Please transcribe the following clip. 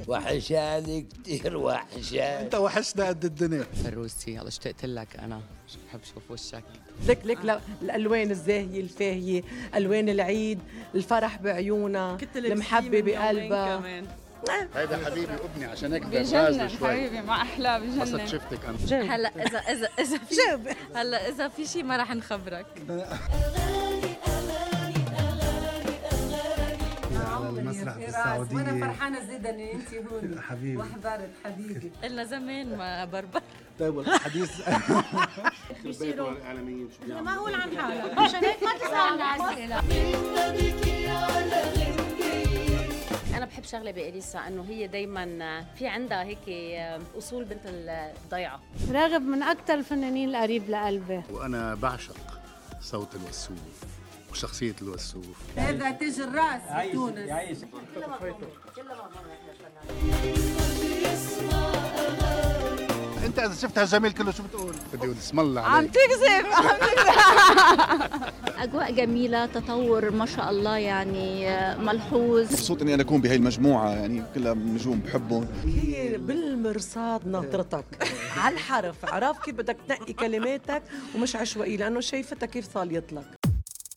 وحشاني كتير وحشاني. انت وحشنا قد الدنيا. فروسي يلا اشتقت لك انا، بحب اشوف وشك. لك الالوان الزاهيه الفاهيه، الوان العيد، الفرح بعيونها، المحبه بقلبها. هيدا حبيبي وابني عشان هيك بجنن حبيبي، ما احلى بس بجنن. شفتك انا. هلا اذا في هلا اذا في شيء ما رح نخبرك. على المسرح بالسعودية. وانا فرحانه زيدا ان انت هون حبيبي وحضرت حبيبي. قلنا زمان ما بربر. طيب والحديث ما هو عن حالك عشان هيك ما تسالنا اسئله. أنا بحب شغلة بإليسا إنه هي دايماً في عندها هيك أصول بنت الضيعة. راغب من أكثر الفنانين القريب لقلبي. وانا بعشق صوت الوسوف وشخصية الوسوف. هذا تاج الراس بتونس. انت اذا شفتها جميل كله شو بتقول؟ بدي اقول اسم الله عم عليك. تكذب اجواء جميله، تطور ما شاء الله يعني ملحوظ. مبسوط اني انا اكون بهي المجموعه، يعني كلها نجوم بحبهم. هي بالمرصاد ناطرتك على الحرف، عرف كيف بدك تنقي كلماتك ومش عشوائي، لانه شايفتها كيف صاليت لك.